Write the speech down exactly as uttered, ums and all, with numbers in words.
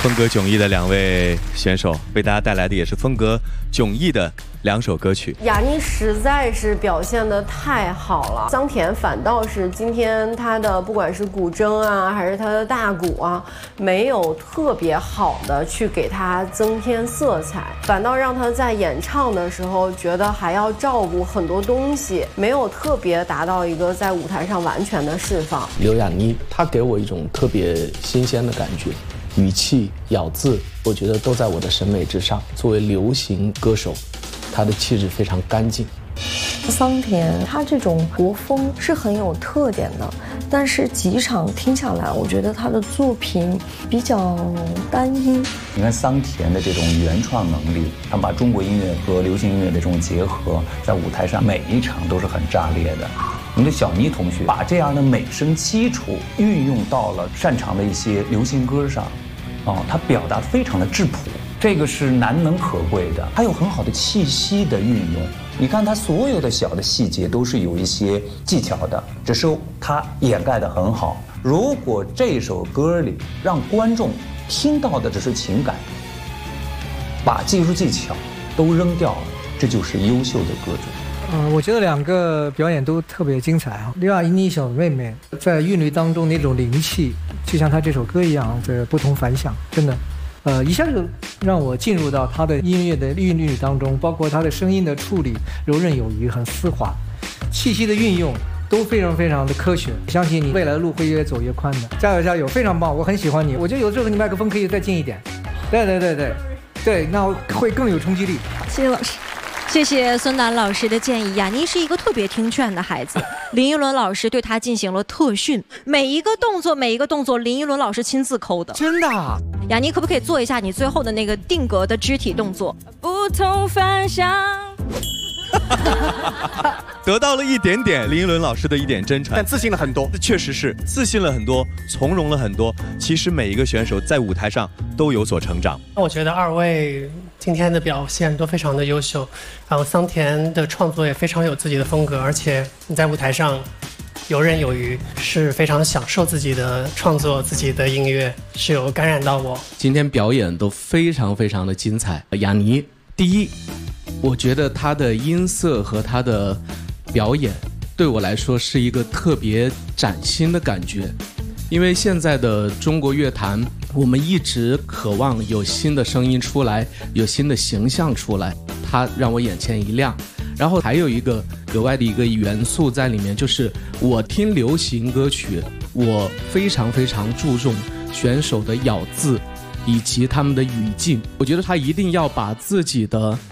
风格迥异的两位选手，为大家带来的也是风格迥异的两首歌曲。 雅妮实在是表现得太好了，桑田反倒是今天他的不管是古筝啊，还是他的大鼓啊，没有特别好的去给他增添色彩，反倒让他在演唱的时候觉得还要照顾很多东西，没有特别达到一个在舞台上完全的释放。 刘雅妮，她给我一种特别新鲜的感觉。语气、咬字，我觉得都在我的审美之上。作为流行歌手，他的气质非常干净。 桑田他这种国风是很有特点的，但是几场听下来，我觉得他的作品比较单一。 你看桑田的这种原创能力，他把中国音乐和流行音乐的这种结合，在舞台上每一场都是很炸裂的。我们的小妮同学把这样的美声基础运用到了擅长的一些流行歌上，哦，他表达非常的质朴，这个是难能可贵的。还有很好的气息的运用，你看他所有的小的细节都是有一些技巧的，只是他掩盖得很好。如果这首歌里让观众听到的只是情感，把技术技巧都扔掉了，这就是优秀的歌者。 嗯、呃，我觉得两个表演都特别精彩啊。刘雅妮小妹妹在韵律当中那种灵气，就像她这首歌一样的不同凡响，真的，呃，一下就让我进入到她的音乐的韵律当中，包括她的声音的处理柔韧有余，很丝滑，气息的运用都非常非常的科学。相信你未来的路会越走越宽的，加油加油，非常棒，我很喜欢你。我觉得有的时候你麦克风可以再近一点，对对对对对，那会更有冲击力。 谢谢老师。 谢谢孙楠老师的建议。雅妮是一个特别听劝的孩子，林依轮老师对她进行了特训，每一个动作每一个动作林依轮老师亲自抠的。 真的？ 雅妮可不可以做一下你最后的那个定格的肢体动作？不同凡响。 得到了一点点林依轮老师的一点真传， 但自信了很多。 确实是自信了很多，从容了很多。其实每一个选手在舞台上都有所成长。 我觉得二位今天的表现都非常的优秀，然后桑田的创作也非常有自己的风格，而且你在舞台上游刃有余，是非常享受自己的创作，自己的音乐是有感染到我。 今天表演都非常非常的精彩。雅妮，第一，我觉得她的音色和她的表演对我来说是一个特别崭新的感觉，因为现在的中国乐坛，我们一直渴望有新的声音出来，有新的形象出来，它让我眼前一亮。然后还有一个格外的一个元素在里面，就是我听流行歌曲，我非常非常注重选手的咬字以及他们的语境，我觉得他一定要把自己的